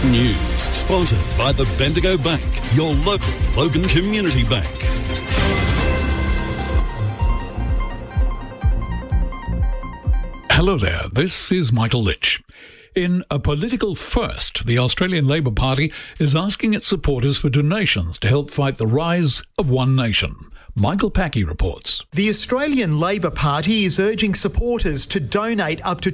News, sponsored by the Bendigo Bank, your local Logan Community Bank. Hello there, this is Michael Litch. In a political first, the Australian Labor Party is asking its supporters for donations to help fight the rise of One Nation. Michael Packey reports. The Australian Labor Party is urging supporters to donate up to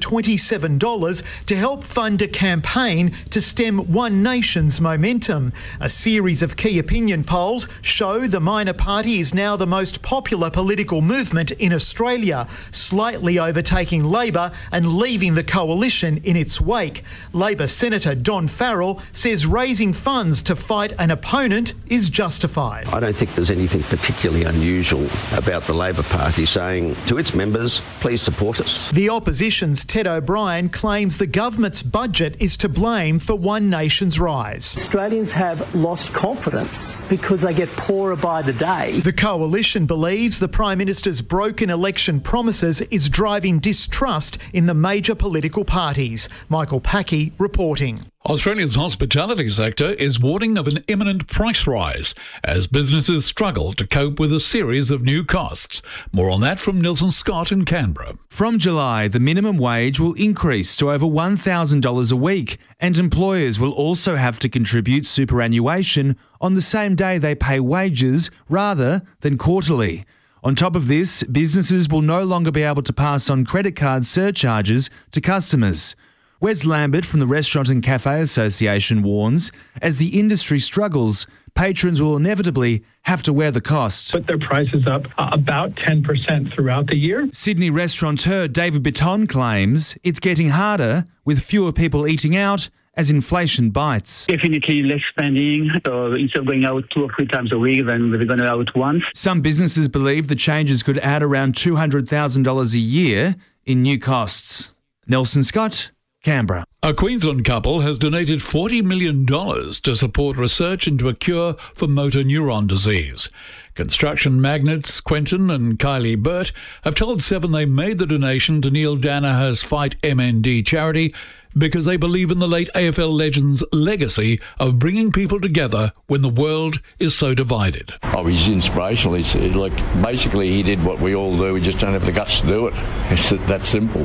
$27 to help fund a campaign to stem One Nation's momentum. A series of key opinion polls show the minor party is now the most popular political movement in Australia, slightly overtaking Labor and leaving the coalition in its wake. Labor Senator Don Farrell says raising funds to fight an opponent is justified. I don't think there's anything particularly unusual about the Labor Party saying to its members, please support us. The opposition's Ted O'Brien claims the government's budget is to blame for One Nation's rise. Australians have lost confidence because they get poorer by the day. The coalition believes the Prime Minister's broken election promises is driving distrust in the major political parties. Michael Packey reporting. Australia's hospitality sector is warning of an imminent price rise as businesses struggle to cope with a series of new costs. More on that from Nelson Scott in Canberra. From July, the minimum wage will increase to over $1,000 a week, and employers will also have to contribute superannuation on the same day they pay wages rather than quarterly. On top of this, businesses will no longer be able to pass on credit card surcharges to customers. Wes Lambert from the Restaurant and Cafe Association warns, as the industry struggles, patrons will inevitably have to wear the cost. Put their prices up about 10% throughout the year. Sydney restaurateur David Bitton claims it's getting harder with fewer people eating out as inflation bites. Definitely less spending. So instead of going out 2 or 3 times a week, then we're going out once. Some businesses believe the changes could add around $200,000 a year in new costs. Nelson Scott, Canberra. A Queensland couple has donated $40 million to support research into a cure for motor neuron disease. Construction magnates Quentin and Kylie Burt have told Seven they made the donation to Neil Danaher's Fight MND charity because they believe in the late AFL legend's legacy of bringing people together when the world is so divided. Oh, he's inspirational. He's like, basically he did what we all do. We just don't have the guts to do it. It's that simple.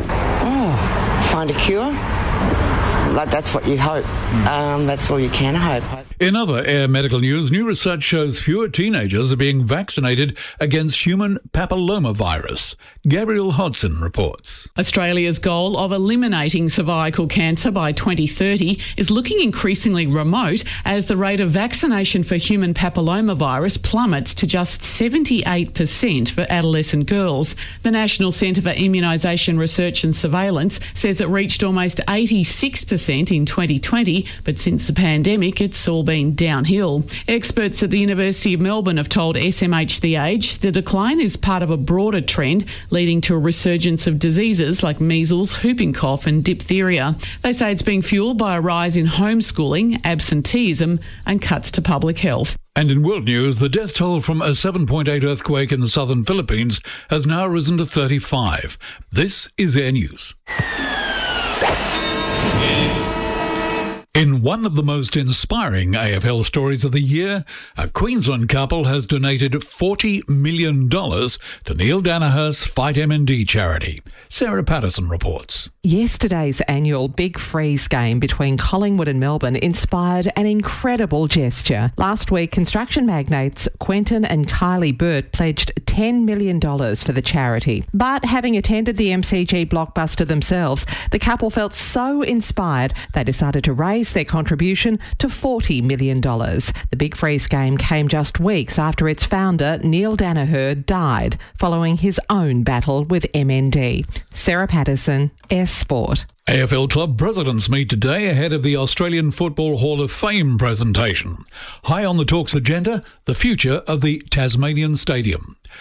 Find a cure? Like, that's what you hope. That's all you can hope. In other air medical news, new research shows fewer teenagers are being vaccinated against human papillomavirus. Gabrielle Hodson reports. Australia's goal of eliminating cervical cancer by 2030 is looking increasingly remote as the rate of vaccination for human papillomavirus plummets to just 78% for adolescent girls. The National Centre for Immunisation Research and Surveillance says it reached almost 86% in 2020, but since the pandemic, it's all been downhill. Experts at the University of Melbourne have told SMH The Age the decline is part of a broader trend leading to a resurgence of diseases like measles, whooping cough and diphtheria. They say it's being fuelled by a rise in homeschooling, absenteeism and cuts to public health. And in world news, the death toll from a 7.8 earthquake in the southern Philippines has now risen to 35. This is Air News. In one of the most inspiring AFL stories of the year, a Queensland couple has donated $40 million to Neil Danaher's Fight MND charity. Sarah Patterson reports. Yesterday's annual Big Freeze game between Collingwood and Melbourne inspired an incredible gesture. Last week, construction magnates Quentin and Kylie Burt pledged $10 million for the charity. But having attended the MCG blockbuster themselves, the couple felt so inspired they decided to raise their contribution to $40 million. The Big Freeze game came just weeks after its founder, Neil Danaher, died following his own battle with MND. Sarah Patterson, Sport. AFL club presidents meet today ahead of the Australian Football Hall of Fame presentation. High on the talks agenda, the future of the Tasmanian Stadium.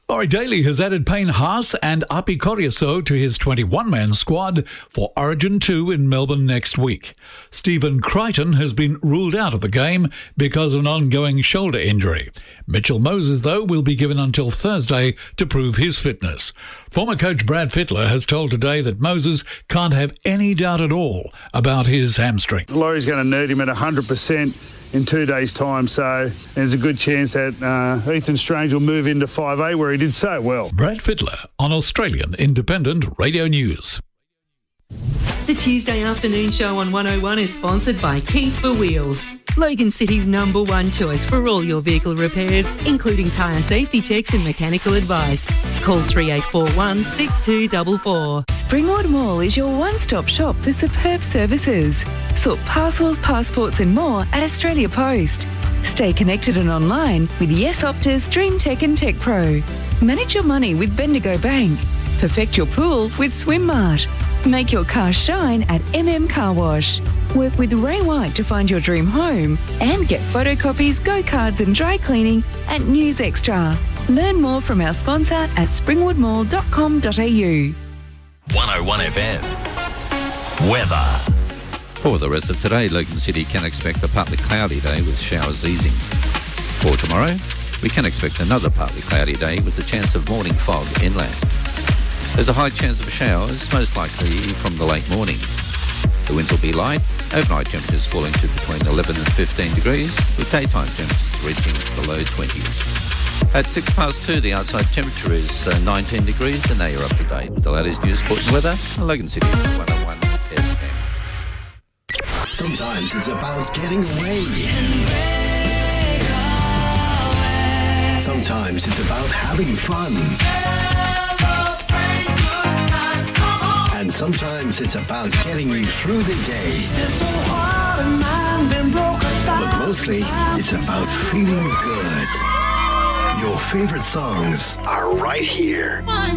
Ori Daly has added Payne Haas and Api Koriaso to his 21-man squad for Origin 2 in Melbourne next week. Stephen Crichton has been ruled out of the game because of an ongoing shoulder injury. Mitchell Moses, though, will be given until Thursday to prove his fitness. Former coach Brad Fittler has told Today that Moses can't have any doubt at all about his hamstring. Laurie's going to need him at 100% in 2 days' time, so there's a good chance that Ethan Strange will move into 5A where he did so well. Brad Fittler on Australian Independent Radio News. The Tuesday afternoon show on 101 is sponsored by Keith for Wheels, Logan City's #1 choice for all your vehicle repairs, including tyre safety checks and mechanical advice. Call 3841 6244. Springwood Mall is your one-stop shop for superb services. Sort parcels, passports and more at Australia Post. Stay connected and online with Yes Optus, DreamTech and Tech Pro. Manage your money with Bendigo Bank. Perfect your pool with SwimMart. Make your car shine at Car Wash. Work with Ray White to find your dream home and get photocopies, go-cards and dry cleaning at News Extra. Learn more from our sponsor at springwoodmall.com.au. 101 FM. Weather. For the rest of today, Logan City can expect a partly cloudy day with showers easing. For tomorrow, we can expect another partly cloudy day with the chance of morning fog inland. There's a high chance of showers, most likely from the late morning. The winds will be light, overnight temperatures falling to between 11 and 15 degrees, with daytime temperatures reaching the low 20s. At 2:06, the outside temperature is 19 degrees, and now you're up to date with the latest news, sport and weather on Logan City 101 FM. Sometimes it's about getting away. Sometimes it's about having fun. And sometimes it's about getting you through the day. But mostly, it's about feeling good. Your favorite songs are right here.